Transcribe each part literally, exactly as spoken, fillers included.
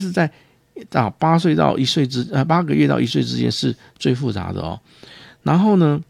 是在到八岁到一岁之呃八个月到一岁之间是最复杂的哦。然后呢，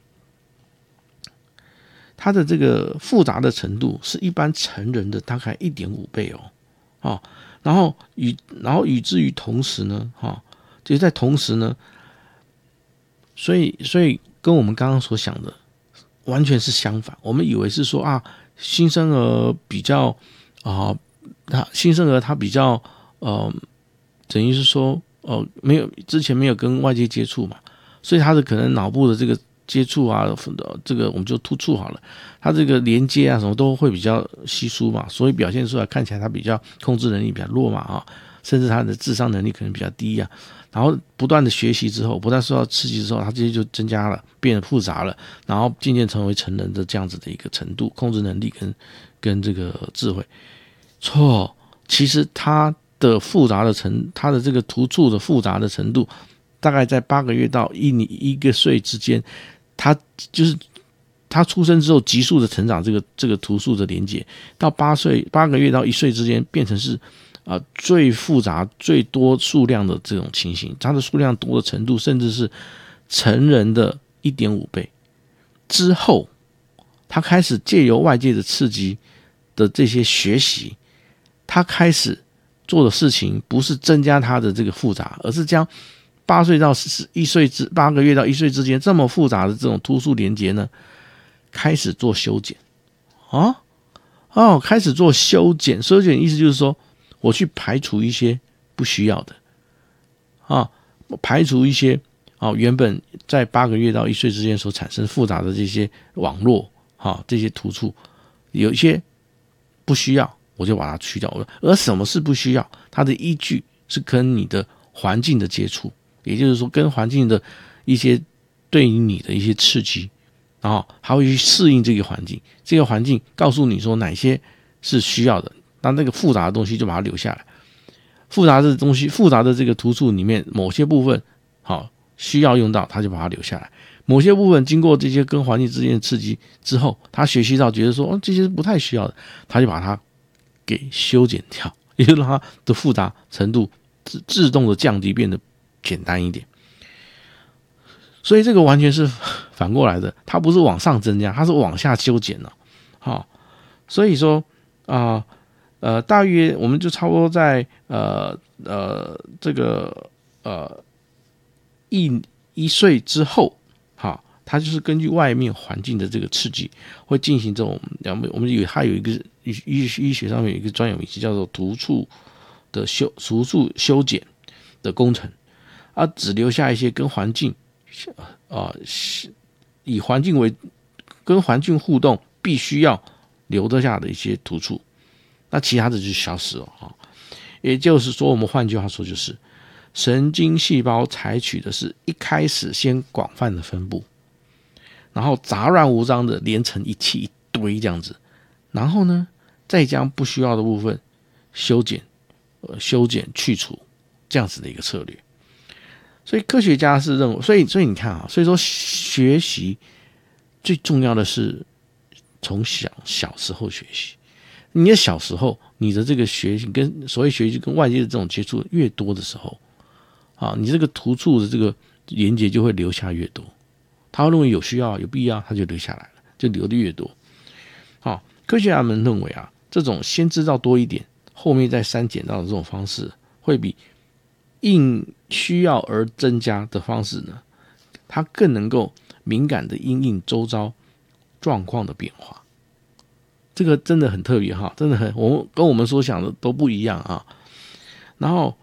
它的这个复杂的程度是一般成人的大概 一点五 倍哦。哦，然后与然后与之于同时呢，哈、哦，就是在同时呢，所以所以跟我们刚刚所想的完全是相反。我们以为是说啊，新生儿比较啊，他、呃、新生儿他比较呃，等于是说呃没有之前没有跟外界接触嘛，所以他的可能脑部的这个接触啊，这个我们就突触好了，他这个连接啊什么都会比较稀疏嘛，所以表现出来看起来他比较控制能力比较弱嘛啊，甚至他的智商能力可能比较低啊。然后不断的学习之后，不断受到刺激之后，他这些就增加了，变得复杂了，然后渐渐成为成人的这样子的一个程度，控制能力跟跟这个智慧。错，其实他的复杂的程，他的这个突触的复杂的程度，大概在八个月到一年一个岁之间，他就是他出生之后急速的成长，这个这个突触的连接，到八岁八个月到一岁之间变成是。啊、呃，最复杂、最多数量的这种情形，它的数量多的程度，甚至是成人的 一点五 倍。之后，他开始借由外界的刺激的这些学习，他开始做的事情不是增加他的这个复杂，而是将八岁到一岁之八个月到一岁之间这么复杂的这种突触连接呢，开始做修剪。啊，哦，开始做修剪，修剪意思就是说。我去排除一些不需要的啊，排除一些啊原本在八个月到一岁之间所产生复杂的这些网络啊，这些突触，有一些不需要，我就把它去掉。而什么是不需要？它的依据是跟你的环境的接触，也就是说跟环境的一些对于你的一些刺激，然后还会去适应这个环境，这个环境告诉你说哪些是需要的。那那个复杂的东西就把它留下来，复杂的东西，复杂的这个突触里面某些部分，好需要用到，他就把它留下来；某些部分经过这些跟环境之间的刺激之后，他学习到觉得说，哦，这些是不太需要的，他就把它给修剪掉，也就让它的复杂程度自自动的降低，变得简单一点。所以这个完全是反过来的，它不是往上增加，它是往下修剪了。好，所以说啊。呃呃，大约我们就差不多在呃呃这个呃一一岁之后，好，它就是根据外面环境的这个刺激，会进行这种，我们有它有一个医医学上面有一个专有名词叫做突触的修突触修剪的工程，啊，只留下一些跟环境啊、呃、以环境为跟环境互动必须要留得下的一些突触。那其他的就消失了哈，也就是说，我们换句话说，就是神经细胞采取的是一开始先广泛的分布，然后杂乱无章的连成一气一堆这样子，然后呢，再将不需要的部分修剪、呃修剪去除这样子的一个策略。所以科学家是认为，所以所以你看啊，所以说学习最重要的是从小小时候学习。你的小时候，你的这个学习跟所谓学习跟外界的这种接触越多的时候，啊，你这个突触的这个连接就会留下越多。他会认为有需要、有必要，他就留下来了，就留的越多。好，科学家们认为啊，这种先知道多一点，后面再删减到的这种方式，会比因需要而增加的方式呢，它更能够敏感的因应周遭状况的变化。这个真的很特别哈，真的很，我们跟我们所想的都不一样啊。然后，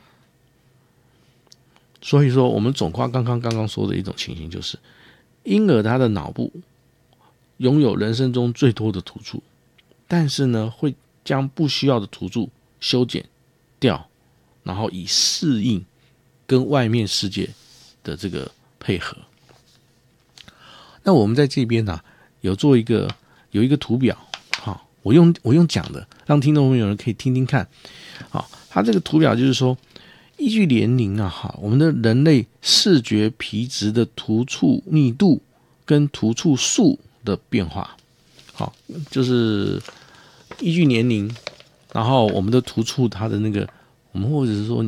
所以说我们总括刚刚刚刚说的一种情形，就是婴儿他的脑部拥有人生中最多的突触，但是呢，会将不需要的突触修剪掉，然后以适应跟外面世界的这个配合。那我们在这边呢、啊，有做一个有一个图表。好，我用我用讲的，让听众朋友们可以听听看。好，它这个图表就是说，依据年龄啊，哈，我们的人类视觉皮质的突触密度跟突触数的变化。好，就是依据年龄，然后我们的突触它的那个我们或者是说